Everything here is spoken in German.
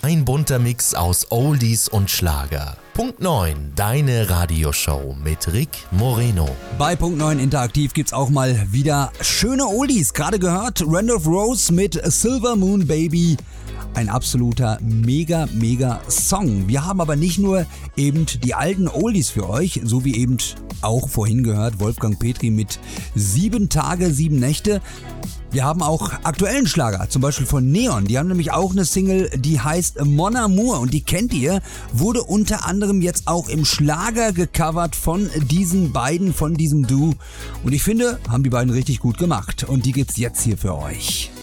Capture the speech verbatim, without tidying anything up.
Ein bunter Mix aus Oldies und Schlager. Punkt neun, deine Radioshow mit Rick Moreno. Bei Punkt neun Interaktiv gibt's auch mal wieder schöne Oldies. Gerade gehört Randolph Rose mit Silver Moon Baby. Ein absoluter mega, mega Song. Wir haben aber nicht nur eben die alten Oldies für euch, so wie eben auch vorhin gehört Wolfgang Petri mit Sieben Tage, Sieben Nächte. Wir haben auch aktuellen Schlager, zum Beispiel von Neon. Die haben nämlich auch eine Single, die heißt Mon Amour und die kennt ihr, wurde unter anderem jetzt auch im Schlager gecovert von diesen beiden, von diesem Duo. Und ich finde, haben die beiden richtig gut gemacht und die gibt's jetzt hier für euch.